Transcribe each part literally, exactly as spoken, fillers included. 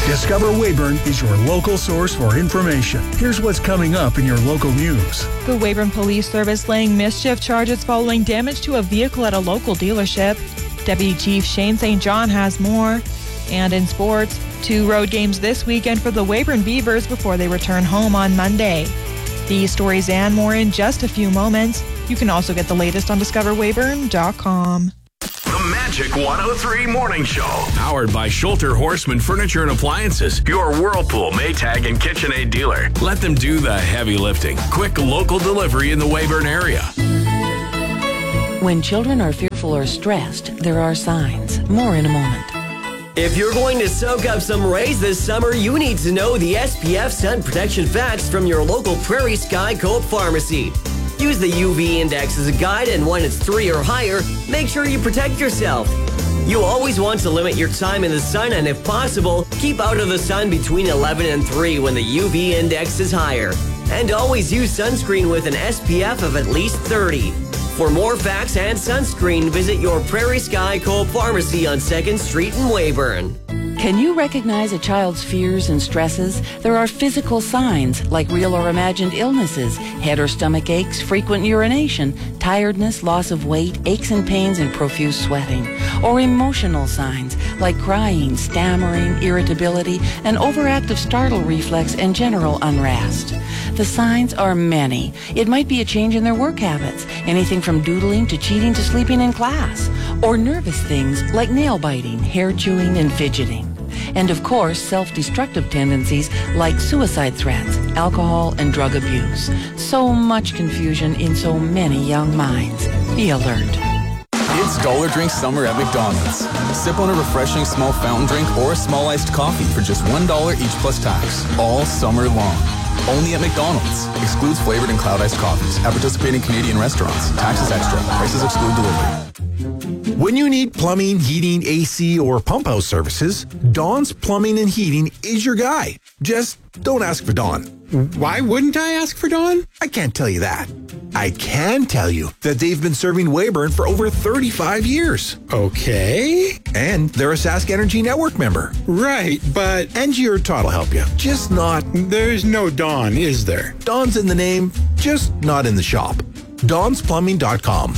Discover Weyburn is your local source for information. Here's what's coming up in your local news. The Weyburn Police Service laying mischief charges following damage to a vehicle at a local dealership. Deputy Chief Shane Saint John has more. And in sports, two road games this weekend for the Weyburn Beavers before they return home on Monday. These stories and more in just a few moments. You can also get the latest on discover weyburn dot com. The Magic one oh three Morning Show. Powered by Schulter Horseman Furniture and Appliances. Your Whirlpool, Maytag, and KitchenAid dealer. Let them do the heavy lifting. Quick local delivery in the Weyburn area. When children are fearful or stressed, there are signs. More in a moment. If you're going to soak up some rays this summer, you need to know the S P F sun protection facts from your local Prairie Sky Co-op pharmacy. Use the U V index as a guide, and when it's three or higher, make sure you protect yourself. You always want to limit your time in the sun, and if possible, keep out of the sun between eleven and three when the U V index is higher. And always use sunscreen with an S P F of at least thirty. For more facts and sunscreen, visit your Prairie Sky Co-op pharmacy on second street in Weyburn. Can you recognize a child's fears and stresses? There are physical signs like real or imagined illnesses, head or stomach aches, frequent urination, tiredness, loss of weight, aches and pains, and profuse sweating. Or emotional signs like crying, stammering, irritability, an overactive startle reflex, and general unrest. The signs are many. It might be a change in their work habits, anything from doodling to cheating to sleeping in class, or nervous things like nail biting, hair chewing, and fidgeting. And of course, self-destructive tendencies like suicide threats, alcohol, and drug abuse. So much confusion in so many young minds. Be alert. It's Dollar Drink Summer at McDonald's. Sip on a refreshing small fountain drink or a small iced coffee for just one dollar each plus tax, all summer long. Only at McDonald's. Excludes flavored and cloud iced coffees at participating Canadian restaurants. Taxes extra. Prices exclude delivery. When you need plumbing, heating, A C, or pump house services, Dawn's Plumbing and Heating is your guy. Just don't ask for Dawn. Why wouldn't I ask for Dawn? I can't tell you that. I can tell you that they've been serving Weyburn for over thirty-five years. Okay. And they're a Sask Energy Network member. Right, but... Angie or Todd will help you. Just not... There's no Dawn, is there? Dawn's in the name, just not in the shop. Dawns Plumbing dot com.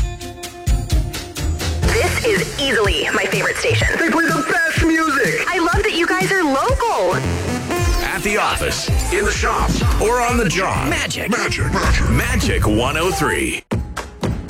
This is easily my favorite station. They play the best music. I love that you guys are local. At the office, in the shop, or on the job. Magic. Magic. Magic. Magic one oh three.